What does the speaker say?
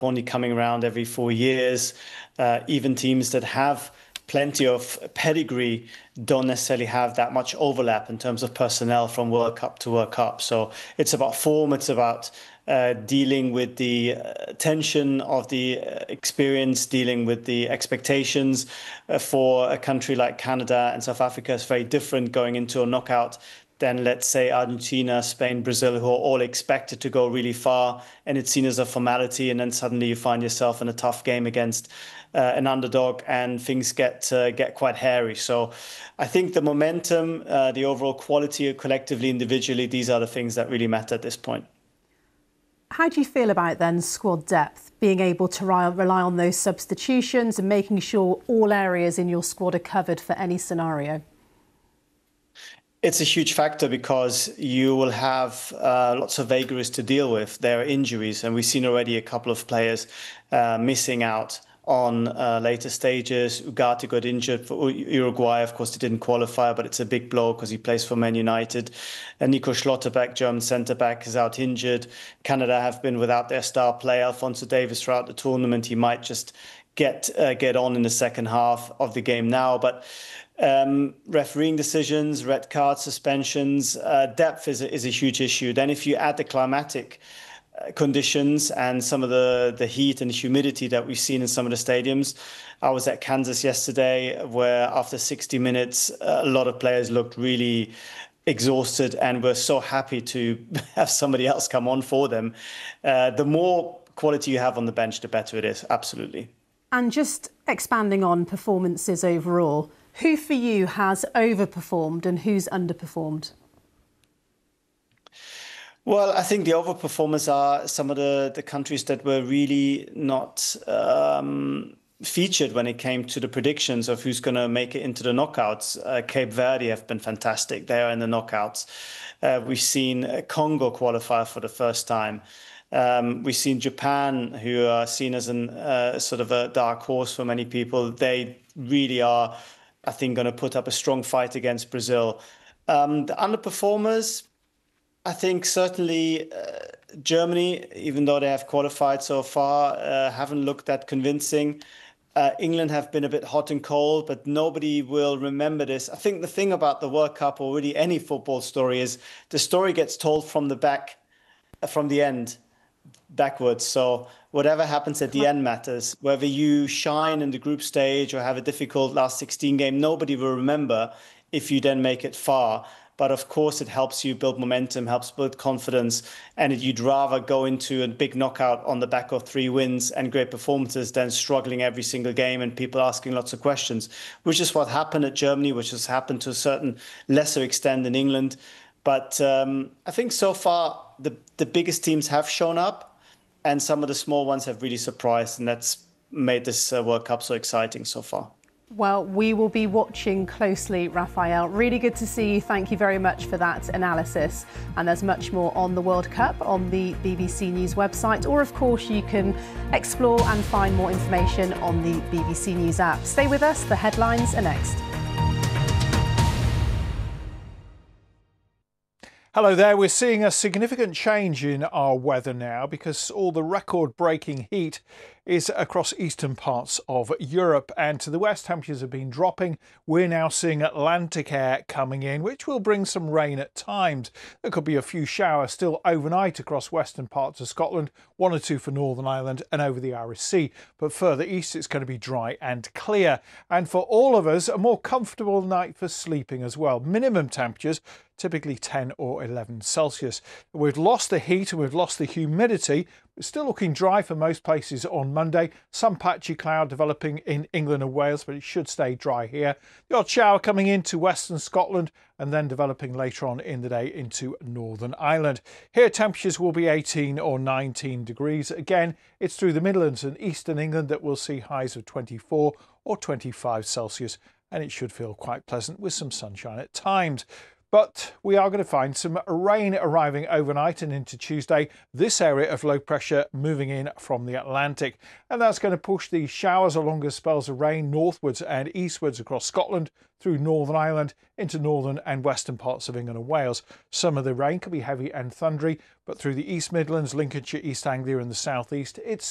only coming around every 4 years. Even teams that have plenty of pedigree don't necessarily have that much overlap in terms of personnel from World Cup to World Cup. So it's about form, it's about dealing with the tension of the experience, dealing with the expectations. For a country like Canada and South Africa, it's very different going into a knockout than, let's say, Argentina, Spain, Brazil, who are all expected to go really far, and it's seen as a formality. And then suddenly you find yourself in a tough game against an underdog, and things get quite hairy. So I think the momentum, the overall quality, collectively, individually, these are the things that really matter at this point. How do you feel about then squad depth, being able to rely on those substitutions and making sure all areas in your squad are covered for any scenario? It's a huge factor because you will have lots of vagaries to deal with. There are injuries, and we've seen already a couple of players missing out on later stages. Ugarte got injured for Uruguay. Of course, he didn't qualify, but it's a big blow because he plays for Man United. And Nico Schlotterbeck, German centre-back, is out injured. Canada have been without their star player, Alphonso Davies, throughout the tournament. He might just get on in the second half of the game now. But refereeing decisions, red cards, suspensions, depth is a huge issue. Then if you add the climatic conditions and some of the heat and the humidity that we've seen in some of the stadiums. I was at Kansas yesterday, where after 60 minutes, a lot of players looked really exhausted and were so happy to have somebody else come on for them. The more quality you have on the bench, the better it is, absolutely. And just expanding on performances overall, who for you has overperformed and who's underperformed? Well, I think the overperformers are some of the countries that were really not featured when it came to the predictions of who's going to make it into the knockouts. Cape Verde have been fantastic. They are in the knockouts. We've seen Congo qualify for the first time. We've seen Japan, who are seen as sort of a dark horse for many people. They really are, I think, going to put up a strong fight against Brazil. The underperformers, I think certainly Germany, even though they have qualified so far, haven't looked that convincing. England have been a bit hot and cold, but nobody will remember this. I think the thing about the World Cup, or really any football story, is the story gets told from the end, backwards. So whatever happens at the end matters. Whether you shine in the group stage or have a difficult last 16 game, nobody will remember if you then make it far. But of course, it helps you build momentum, helps build confidence. And you'd rather go into a big knockout on the back of 3 wins and great performances than struggling every single game and people asking lots of questions, which is what happened at Germany, which has happened to a certain lesser extent in England. But I think so far, the biggest teams have shown up and some of the small ones have really surprised. And that's made this World Cup so exciting so far. Well, we will be watching closely, Rafael. Really good to see you. Thank you very much for that analysis. And there's much more on the World Cup on the BBC News website, or of course you can explore and find more information on the BBC News app. Stay with us, the headlines are next. Hello there. We're seeing a significant change in our weather now because all the record-breaking heat is across eastern parts of Europe, and to the west temperatures have been dropping. We're now seeing Atlantic air coming in, which will bring some rain at times. There could be a few showers still overnight across western parts of Scotland, 1 or 2 for Northern Ireland and over the Irish Sea. But further east it's going to be dry and clear, and for all of us a more comfortable night for sleeping as well. Minimum temperatures typically 10 or 11 Celsius. We've lost the heat and we've lost the humidity. It's still looking dry for most places on Monday. Some patchy cloud developing in England and Wales, but it should stay dry here. The odd shower coming into western Scotland and then developing later on in the day into Northern Ireland. Here temperatures will be 18 or 19 degrees. Again, it's through the Midlands and eastern England that we'll see highs of 24 or 25 Celsius, and it should feel quite pleasant with some sunshine at times. But we are going to find some rain arriving overnight and into Tuesday. This area of low pressure moving in from the Atlantic. And that's going to push these showers along with spells of rain northwards and eastwards across Scotland, through Northern Ireland, into northern and western parts of England and Wales. Some of the rain can be heavy and thundery, but through the East Midlands, Lincolnshire, East Anglia and the southeast, it's